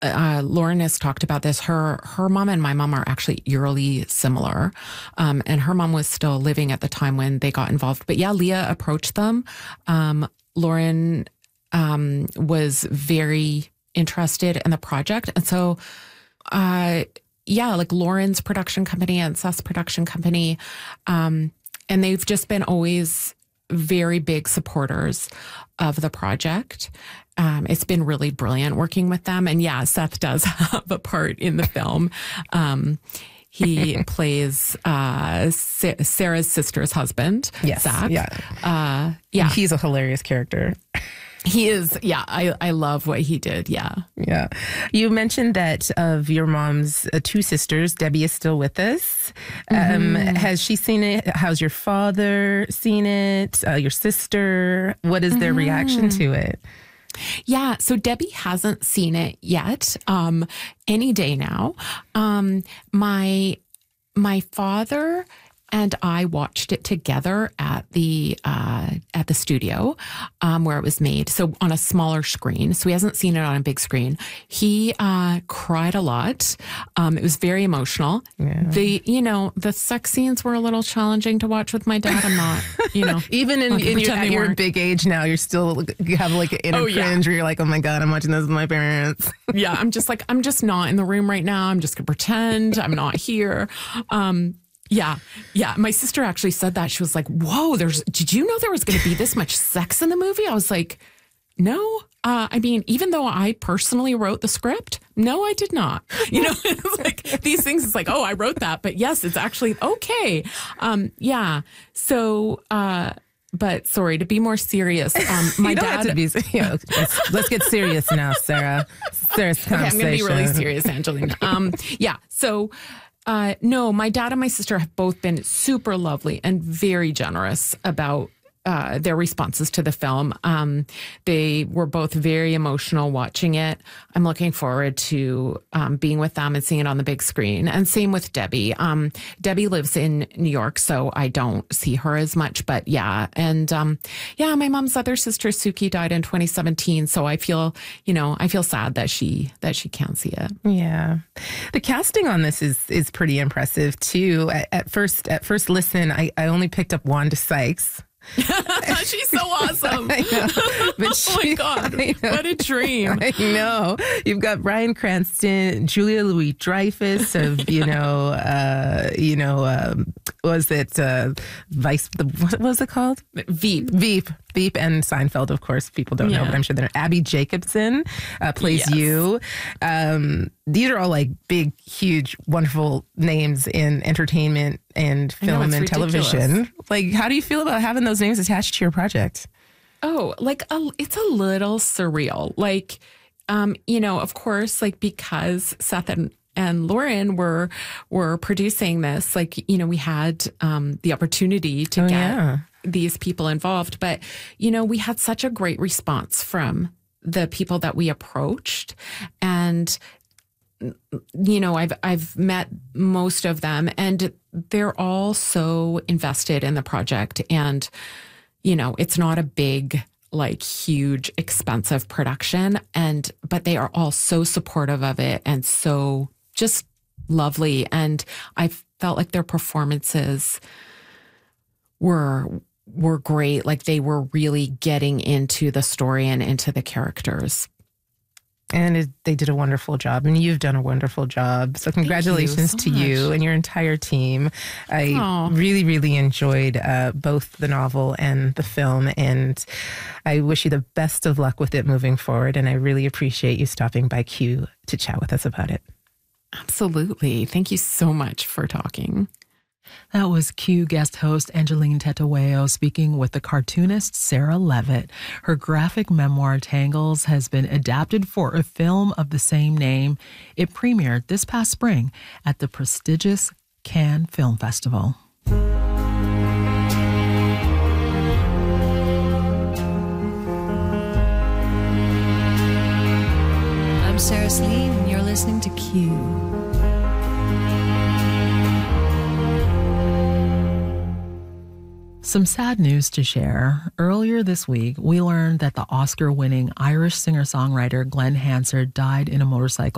Lauren has talked about this. Her mom and my mom are actually eerily similar. And her mom was still living at the time when they got involved. But yeah, Leah approached them. Lauren was very interested in the project. And so, like Lauren's production company and Seth's production company, and they've just been always very big supporters of the project. It's been really brilliant working with them. And yeah, Seth does have a part in the film. He plays Sarah's sister's husband, yes, Zach. Yeah. He's a hilarious character. He is. Yeah. I love what he did. Yeah. Yeah. You mentioned that of your mom's two sisters, Debbie is still with us. Has she seen it? How's your father seen it? Your sister? What is their reaction to it? Yeah. So Debbie hasn't seen it yet. Any day now. My father and I watched it together at the studio where it was made. So on a smaller screen. So he hasn't seen it on a big screen. He cried a lot. It was very emotional. Yeah. The sex scenes were a little challenging to watch with my dad. I'm not, even at your big age now, you have like an inner cringe where you're like, oh my God, I'm watching this with my parents. Yeah. I'm just not in the room right now. I'm just gonna pretend I'm not here. Yeah. My sister actually said that. She was like, whoa, did you know there was going to be this much sex in the movie? I was like, no. Even though I personally wrote the script, no, I did not. It's like these things, it's like, oh, I wrote that. But yes, it's actually okay. Yeah. So, but sorry, to be more serious, my dad. Let's get serious now, Sarah. Sarah's conversation. Okay, I'm going to be really serious, Angelina. So, no, my dad and my sister have both been super lovely and very generous about their responses to the film. They were both very emotional watching it. I'm looking forward to being with them and seeing it on the big screen. And same with Debbie. Debbie lives in New York, so I don't see her as much. But yeah, and my mom's other sister Suki died in 2017, so I feel sad that she can't see it. Yeah, the casting on this is pretty impressive too. At first listen, I only picked up Wanda Sykes. She's so awesome. I know. But my God, what a dream. I know. You've got Bryan Cranston, Julia Louis-Dreyfus of, what was it called? Veep and Seinfeld, of course. People don't know, but I'm sure they're. Abby Jacobson plays you. These are all like big, huge, wonderful names in entertainment and film and television. Like, how do you feel about having those names attached to your project? Oh, it's a little surreal. Like, of course, like because Seth and Lauren were producing this, like, we had the opportunity to get these people involved. But, we had such a great response from the people that we approached. And, I've met most of them and they're all so invested in the project. And, it's not a big, like huge, expensive production. But they are all so supportive of it and so just lovely. And I felt like their performances were great. Like they were really getting into the story and into the characters. And they did a wonderful job, and you've done a wonderful job. So congratulations to you and your entire team. I really, really enjoyed both the novel and the film, and I wish you the best of luck with it moving forward. And I really appreciate you stopping by Q to chat with us about it. Absolutely. Thank you so much for talking. That was Q guest host Angeline Tetaweo speaking with the cartoonist Sarah Levitt. Her graphic memoir Tangles has been adapted for a film of the same name. It premiered this past spring at the prestigious Cannes Film Festival. I'm Sarah Sleeve, and you're listening to Q. Some sad news to share. Earlier this week, we learned that the Oscar-winning Irish singer-songwriter Glenn Hansard died in a motorcycle